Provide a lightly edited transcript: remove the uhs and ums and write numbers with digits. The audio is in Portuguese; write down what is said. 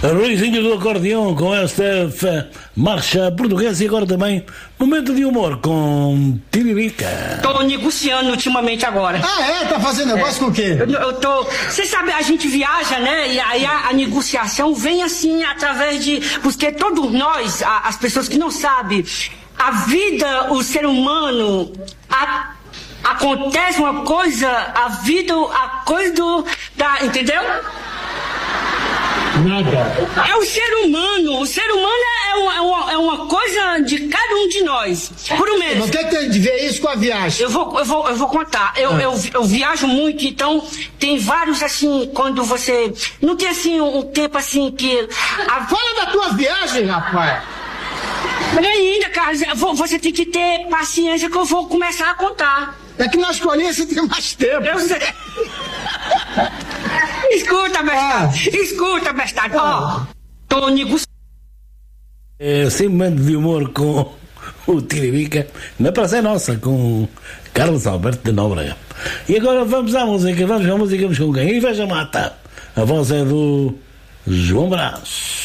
Ruizinho do acordeão com esta marcha portuguesa e agora também momento de humor com Tiririca. Tô negociando ultimamente agora. Tá fazendo negócio com o quê? Eu tô... Você sabe, a gente viaja, né? E aí a negociação vem assim através de... Porque todos nós, as pessoas que não sabem, a vida, o ser humano... Acontece uma coisa, a coisa entendeu? Nada. É o ser humano. O ser humano é uma coisa de cada um de nós. Por um mês. Não tem que ver isso com a viagem. Eu vou contar. Eu viajo muito, então tem vários assim, quando você. Não tem assim um tempo assim que. Fala da tua viagem, rapaz. Mas ainda, cara, você tem que ter paciência que eu vou começar a contar. É que na escolinha você tem mais tempo. Eu sei. Escuta, bestado. Ó, tô negociando. Esse momento de humor com o Tiririca na Praça é Nossa, com Carlos Alberto de Nóbrega. E agora vamos à música, vamos com quem? E veja mata. A voz é do João Brás.